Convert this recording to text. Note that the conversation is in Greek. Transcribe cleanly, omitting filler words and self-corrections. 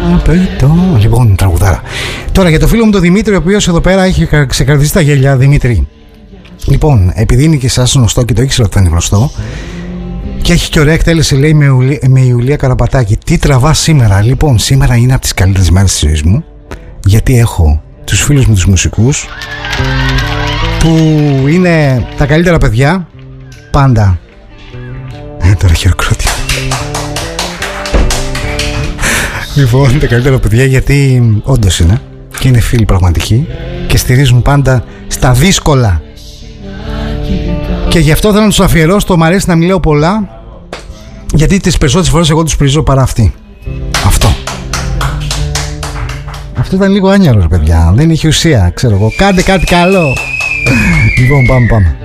Λοιπόν, τραγουδάρα. Τώρα για το φίλο μου τον Δημήτρη, ο οποίος εδώ πέρα έχει ξεκαρδίσει τα γέλια. Δημήτρη, λοιπόν, επειδή είναι και εσάς γνωστό και το ήξερα ότι θα είναι γνωστό, και έχει και ωραία εκτέλεση, λέει, με Ιουλία Καραπατάκη. Τι τραβά σήμερα? Λοιπόν, σήμερα είναι από τις καλύτερες μέρες της ζωής μου, γιατί έχω τους φίλους μου τους μουσικούς, που είναι τα καλύτερα παιδιά πάντα. Τώρα χειροκρότημα. Λοιπόν, τα καλύτερα παιδιά, γιατί όντως είναι και είναι φίλοι πραγματικοί και στηρίζουν πάντα στα δύσκολα. Και γι' αυτό θέλω να τους αφιερώσω. Το μ' αρέσει να μιλάω πολλά, γιατί τις περισσότερες φορές εγώ τους πρίζω παρά αυτοί. Αυτό ήταν λίγο άνιαρος, παιδιά. Δεν είχε ουσία, ξέρω εγώ. Κάντε κάτι καλό. Λοιπόν, πάμε.